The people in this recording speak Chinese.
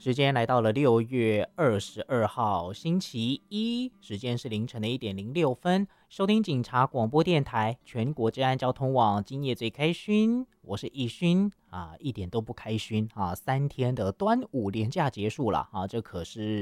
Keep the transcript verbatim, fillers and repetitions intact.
时间来到了六月二十二号星期一，时间是凌晨的一点零六分。收听警察广播电台全国治安交通网，今夜最开勋，我是易勋啊，一点都不开勋啊！三天的端午连假结束了啊，这可是